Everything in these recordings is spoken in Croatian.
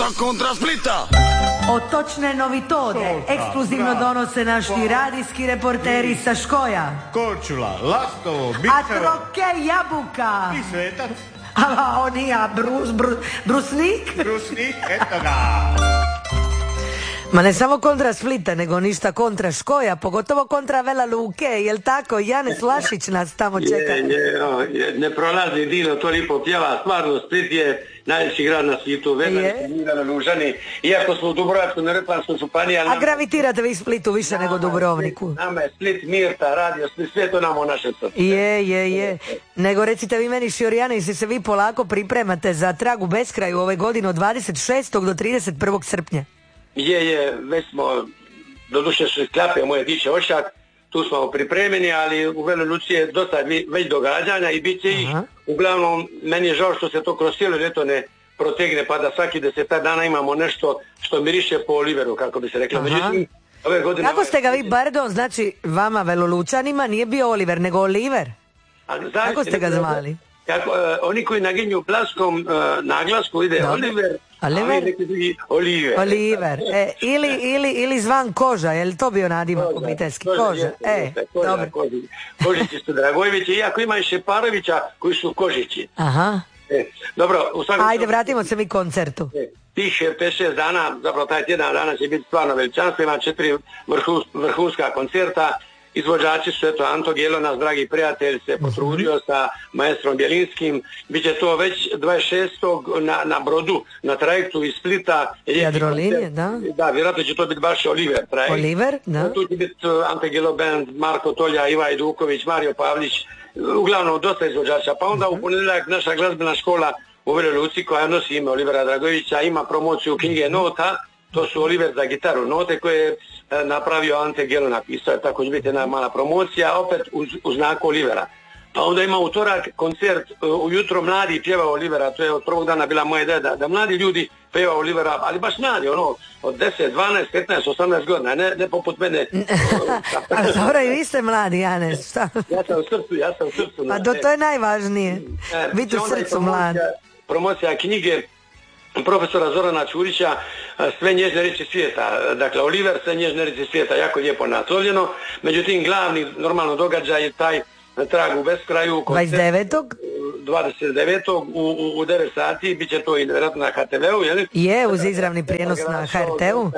kontra Splita. Otočne novitode ekskluzivno donose naši radijski reporteri sa Škoja. Korčula, Lastovo, A Bičevo Troke Jabuka. i Svetac. A on je Brusnik. Brusnik, eto ga. Ma ne samo kontra Splita, nego ništa kontra Škoja, pogotovo kontra Vela Luke, jel tako? Janez Lašić nas tamo čeka. Ne prolazi Dino, to lipo pjeva, stvarno Split je najveći grad na svijetu, Vela Lužani, iako smo u Dubrovačko-neretvanskoj županiji. A gravitirate vi Splitu više nego Dubrovniku. Nama je Split, Mirta, radio, Split, sve to nam u našem srcu. Je. Nego recite vi meni, Šiorijane, i se vi polako pripremate za trag u beskraju ove godine od 26. do 31. srpnja. Već smo, doduše su klape moje diče ošak, tu smo pripremljeni, ali u Veloj Luci je dosta već događanja i bit će ih. Uglavnom, meni je žao što se to kroz cijelo ljeto ne protegne, pa da svaki 10 dana imamo nešto što miriše po Oliveru, kako bi se rekla. Međutim, ove godine... Kako ste ga vi, pardon, znači vama Velolučanima nije bio Oliver, nego Oliver? Kako ste ga zvali? Oni koji naginju blaskom naglasku ide Oliver, a neki drugi Oliver. Ili zvan Koža, je li to bio nadimak obiteljski? Koža. Kožići su Dragojevići, iako ima i Šeparovića koji su Kožići. Aha. Dobro, ajde, vratimo se mi koncertu. Tih 5-6 dana, zapravo taj tjedan dana će biti stvarno veličanstvo, ima 4 vrhunska koncerta. Izvođači su, eto, Anto Gelo, naš dragi prijatelj, se potrudio sa maestrom Bjelinskim. Biće to već 26. na brodu, na trajektu iz Splita. Jadrolinije, da. Da, vjerojatno će to biti baš Oliver trajekt. Oliver, da. Tu će biti Ante Gelo Band, Marko Tolja, Ivaj Duković, Mario Pavlić, uglavnom dosta izvođača. Pa onda u ponedjeljak naša glazbena škola u Veloj Luci, koja nosi ime Olivera Dragojevića, ima promociju knjige Nota. To su Oliver za gitaru note koje je napravio Ante Gelo, napisao je, tako će biti jedna mala promocija, opet uz znaku Olivera. Pa onda ima utorak koncert, ujutro mladi pjeva Olivera, to je od prvog dana bila moja ideja da mladi ljudi pjeva Olivera, ali baš mladi, od 10, 12, 15, 18 godina, ne poput mene. A dobro, i vi ste mladi, Janez. Ja sam u srcu. Pa to je najvažnije, biti u srcu mladi. Promocija knjige profesora Zorana Čurića, Sve nježne riječi svijeta. Dakle, Oliver, Sve nježne riječi svijeta, jako lijepo naslovljeno. Međutim, glavni normalno događaj je taj trag u beskraju. 29. u 9 sati, bit će to i vjerojatno na HTV-u, je li? Je, uz izravni prijenos na HRT-u.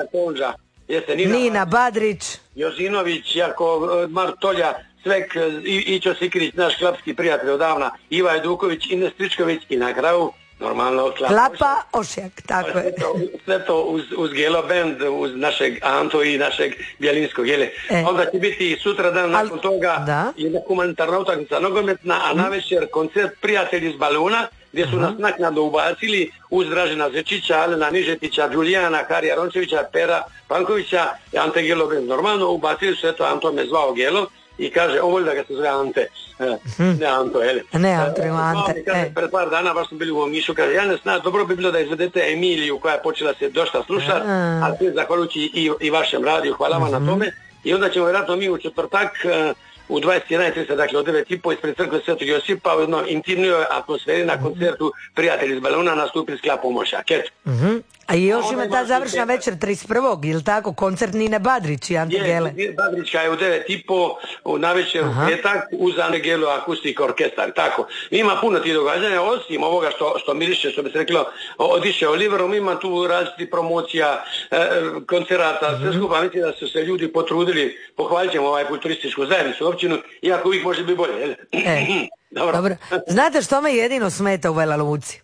Nina Badrić, Jozinović, Marko Tolja, Svek, Ićo Sikirić, naš klapski prijatelj odavna, Ivaj Duković, Ines Tričković i na kraju normalno Klapa Ošjak, tako je. Sve to uz Gelo Band, uz našeg Anto i našeg Bjelinskog, jele. Onda će biti sutra dan nakon toga jedna humanitarna utakmica nogometna, a navečer koncert Prijatelji iz baluna, gdje su nas naknadno ubacili uz Dražena Zečića, Alena Nižetića, Đulijana, Harija Rončevića, Pera Pankovića i Ante Gelo Band. Normalno ubacili su, eto, Anto me zvao Gelo i kaže, on voli da ga se zove Ante. Ne Anto, jel? Ne Ante, Ante. Pred par dana baš smo bili u Omišu, kaže, ja ne znam, dobro bi bilo da izvedete Emiliju koja je počela se dosta slušati, a sve zahvaljujući i vašem radiju, hvala vam na tome. I onda ćemo vjerojatno mi u četvrtak u 21.30, dakle od 9.30 ispred crkve Svetog Josipa u jednoj intimnijoj atmosferi na koncertu Prijatelji iz baluna nastupili s Klapom Ošjak. A još ima ta završna večer 31. ili tako, koncert Nine Badrić i Ante Gele. Badrićka je u 9.30 na večer u petak uz Ante Gelo akustik orkestar, tako. Ima puno tih događanja, osim ovoga što miriše, što bi se reklo, odiše Oliverom, ima tu različitih promocija, koncerata, sve skupa, mislim da su se ljudi potrudili, pohvalit ćemo ovaj put turističku zajednicu, općinu, iako uvijek može biti bolje, jel? Dobro. Znate što me jedino smeta u Vela Luci?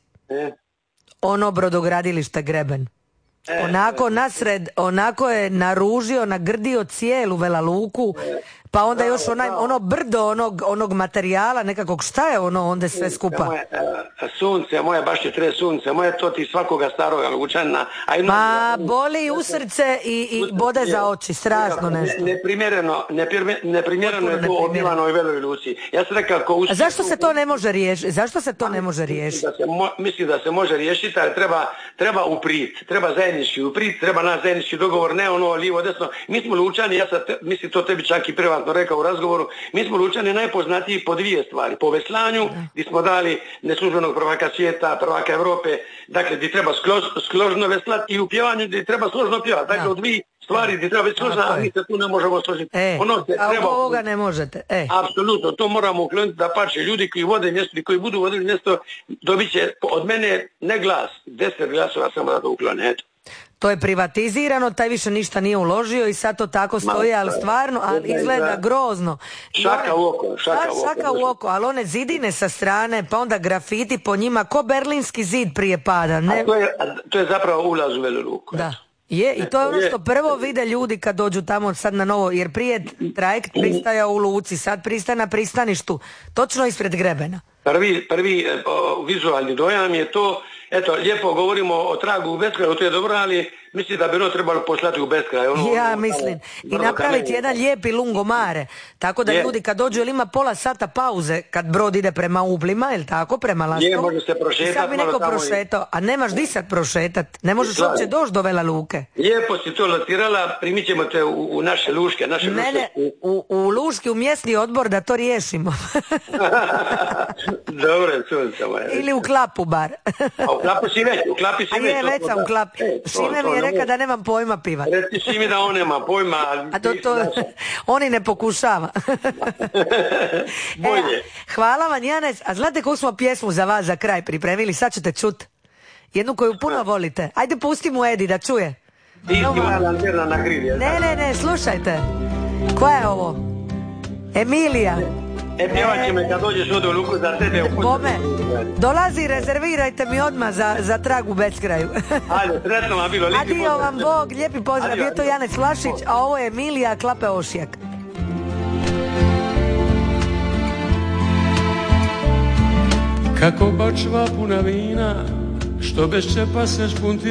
Ono brodogradilište Greben. Onako nasred, onako je naružio, nagrdio cijelu Vela Luku, pa onda još ono brdo onog materijala nekakvog, šta je ono onda sve skupa? Sunce, moje baš je tre sunce, moje to ti svakoga staroga Lučana. Ma boli u srce i bode za oči, strašno nešto. Neprimjereno je to obivano i Veloj Luci. Ja sam rekao, a zašto se to ne može riješiti? Zašto se to ne može riješiti? Mislim da se može riješiti, ali treba uprit, treba zajednički uprit, treba naš zajednički dogovor, ne ono lijevo desno. Mi smo Lučani, ja sad mislim to tebi čak i prva jednoglasno rekao u razgovoru, mi smo Lučani najpoznatiji po dvije stvari. Po veslanju, gdje smo dali neslužbenog prvaka svijeta, prvaka Evrope, dakle gdje treba složno veslati, i u pjevanju gdje treba složno pjevati. Dakle, u dvije stvari gdje treba biti složno, a mi se tu ne možemo složiti. A ovoga ne možete. Apsolutno, to moramo ukloniti, da pače ljudi koji vode mjesto i koji budu vodili mjesto dobit će od mene ne glas, 10 glasova samo da to uklone, eto. To je privatizirano, taj više ništa nije uložio i sad to tako stoji, ali stvarno, ali izgleda grozno. Šaka u oko. Šaka u oko, ali one zidine sa strane, pa onda grafiti po njima, ko Berlinski zid prije pada. Ne? To je zapravo ulaz u Velu Luku. Da. Je, i to je ono što prvo vide ljudi kad dođu tamo sad na novo, jer prije trajekt pristajao u Luci, sad pristaje na pristaništu, točno ispred Grebena. Prvi vizualni dojam je to, eto, lijepo govorimo o tragu u beskraju, to je dobro, ali mislim da bi ono trebalo poslati u beskraj. Ja mislim. I napraviti jedan lijepi lungomare, tako da ljudi kad dođu, jer ima pola sata pauze kad brod ide prema Ublima, ili tako, prema Lastovu. Može se prošetati. Sad bi neko prošetao, a nemaš di sad prošetat, ne možeš uopće doći do Vela Luke. Lijepo si to locirala, primit ćemo te u naše luške. U luški, u mjesni odbor da to riješimo. Dobro, sunce moje. Ili u Klapu bar. A u Klapu si već, A je, već sam u Klapi. Šime mi je rekao da nemam pojma piva. Reci Šimi da on nema pojma. A to oni ne pokušava. Bolje. Hvala vam, Janez. A znate koju smo pjesmu za vas za kraj pripremili? Sad ćete čut. Jednu koju puno volite. Ajde pusti mu Edi da čuje. Ti si moja lanterna na grili. Ne, slušajte. Koja je ovo? Emilija. Pjevat će me kad dođeš ovdje u Luku za tebe. Bome, dolazi, rezervirajte mi odmah za trag u beskraju. Ajde, sretno vam bilo. Adio vam Bog, lijepi pozdrav. Bio to Janez Vlašić, a ovo je Emilija Klape Ošijak. Kako bačva puna vina, što bez čepa se špunti